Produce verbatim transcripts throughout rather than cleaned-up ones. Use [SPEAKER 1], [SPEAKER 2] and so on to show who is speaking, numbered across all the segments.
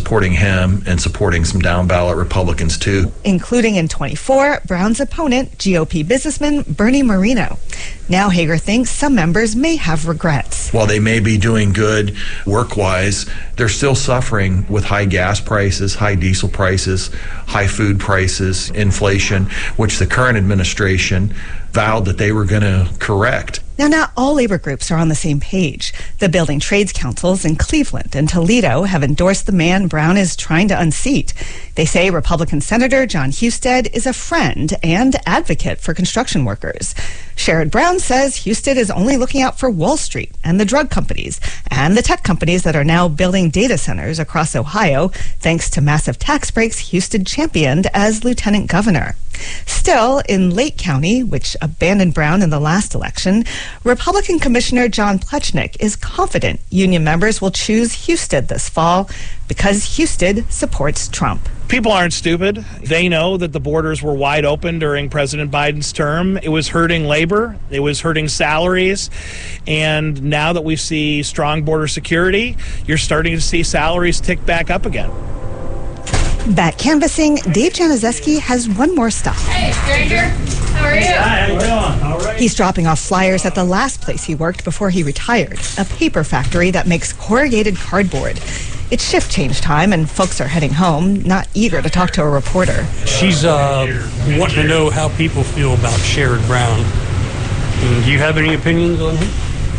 [SPEAKER 1] supporting him and supporting some down-ballot Republicans, too.
[SPEAKER 2] Including in twenty-four, Brown's opponent, G O P businessman Bernie Moreno. Now Hager thinks some members may have regrets.
[SPEAKER 1] While they may be doing good work-wise, they're still suffering with high gas prices, high diesel prices, high food prices, inflation, which the current administration vowed that they were going to correct.
[SPEAKER 2] Now, not all labor groups are on the same page. The building trades councils in Cleveland and Toledo have endorsed the man Brown is trying to unseat. They say Republican Senator Jon Husted is a friend and advocate for construction workers. Sherrod Brown says Husted is only looking out for Wall Street and the drug companies and the tech companies that are now building data centers across Ohio, thanks to massive tax breaks Husted championed as lieutenant governor. Still, in Lake County, which abandoned Brown in the last election, Republican Commissioner John Plechnik is confident union members will choose Husted this fall because Husted supports Trump.
[SPEAKER 3] People aren't stupid. They know that the borders were wide open during President Biden's term. It was hurting labor. It was hurting salaries. And now that we see strong border security, you're starting to see salaries tick back up again.
[SPEAKER 2] Back canvassing, Dave Januszewski has one more stop.
[SPEAKER 4] Hey, stranger. How are you?
[SPEAKER 5] Hi, how you doing? All right.
[SPEAKER 2] He's dropping off flyers at the last place he worked before he retired, a paper factory that makes corrugated cardboard. It's shift change time, and folks are heading home, not eager to talk to a reporter.
[SPEAKER 5] She's uh, wanting to know how people feel about Sherrod Brown. And do you have any opinions on him?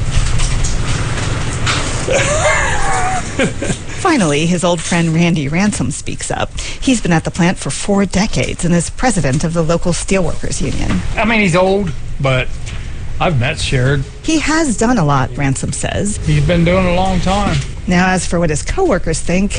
[SPEAKER 2] Finally, his old friend Randy Ransom speaks up. He's been at the plant for four decades and is president of the local steelworkers union.
[SPEAKER 6] I mean, he's old, but I've met Sherrod.
[SPEAKER 2] He has done a lot, Ransom says.
[SPEAKER 6] He's been doing it a long time.
[SPEAKER 2] Now, as for what his coworkers think,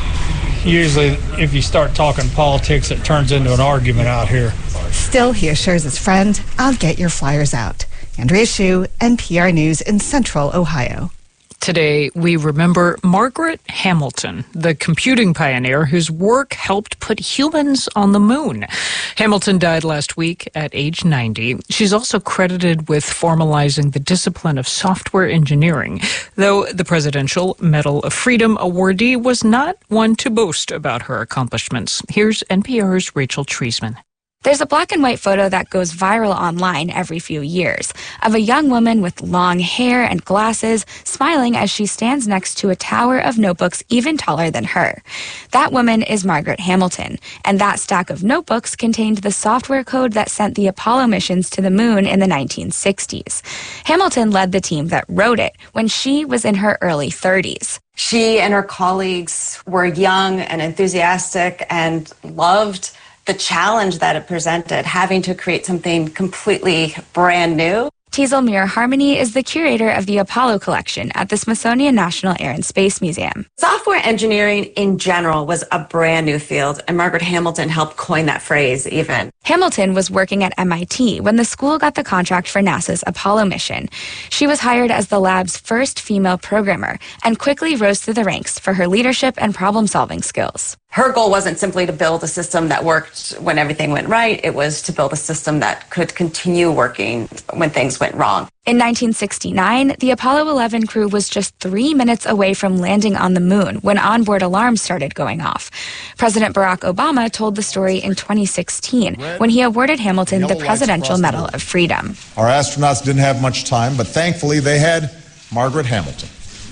[SPEAKER 6] usually if you start talking politics, it turns into an argument out here.
[SPEAKER 2] Still, he assures his friend, I'll get your flyers out. Andrea Hsu, N P R News in Central Ohio.
[SPEAKER 7] Today, we remember Margaret Hamilton, the computing pioneer whose work helped put humans on the moon. Hamilton died last week at age ninety. She's also credited with formalizing the discipline of software engineering, though the Presidential Medal of Freedom awardee was not one to boast about her accomplishments. Here's N P R's Rachel Treisman.
[SPEAKER 8] There's a black and white photo that goes viral online every few years of a young woman with long hair and glasses smiling as she stands next to a tower of notebooks even taller than her. That woman is Margaret Hamilton, and that stack of notebooks contained the software code that sent the Apollo missions to the moon in the nineteen sixties. Hamilton led the team that wrote it when she was in her early thirties.
[SPEAKER 9] She and her colleagues were young and enthusiastic and loved the challenge that it presented, having to create something completely brand new.
[SPEAKER 8] Teasel Muir Harmony is the curator of the Apollo collection at the Smithsonian National Air and Space Museum.
[SPEAKER 9] Software engineering in general was a brand new field, and Margaret Hamilton helped coin that phrase even.
[SPEAKER 8] Hamilton was working at M I T when the school got the contract for NASA's Apollo mission. She was hired as the lab's first female programmer and quickly rose through the ranks for her leadership and problem-solving skills.
[SPEAKER 9] Her goal wasn't simply to build a system that worked when everything went right. It was to build a system that could continue working when things went wrong.
[SPEAKER 8] In nineteen sixty-nine, the Apollo eleven crew was just three minutes away from landing on the moon when onboard alarms started going off. President Barack Obama told the story in twenty sixteen when he awarded Hamilton the Presidential Medal of Freedom.
[SPEAKER 10] Our astronauts didn't have much time, but thankfully they had Margaret Hamilton,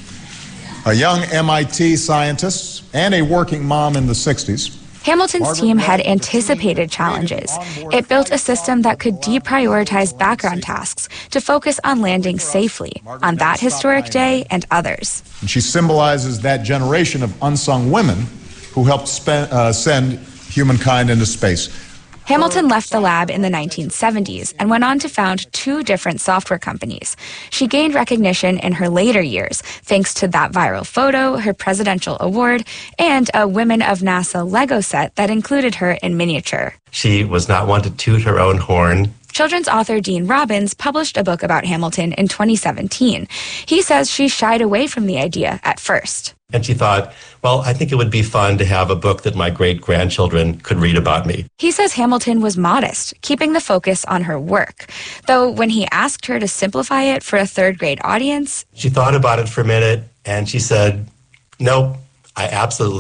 [SPEAKER 10] a young M I T scientist and a working mom in the sixties.
[SPEAKER 8] Hamilton's team had anticipated challenges. It built a system that could deprioritize background tasks to focus on landing safely on that historic day and others.
[SPEAKER 10] And she symbolizes that generation of unsung women who helped spend, uh, send humankind into space.
[SPEAKER 8] Hamilton left the lab in the nineteen seventies and went on to found two different software companies. She gained recognition in her later years thanks to that viral photo, her presidential award, and a Women of NASA Lego set that included her in miniature.
[SPEAKER 11] She was not one to toot her own horn.
[SPEAKER 8] Children's author Dean Robbins published a book about Hamilton in twenty seventeen. He says she shied away from the idea at first.
[SPEAKER 11] And she thought, well, I think it would be fun to have a book that my great-grandchildren could read about me.
[SPEAKER 8] He says Hamilton was modest, keeping the focus on her work. Though when he asked her to simplify it for a third-grade audience,
[SPEAKER 11] she thought about it for a minute, and she said, nope, I absolutely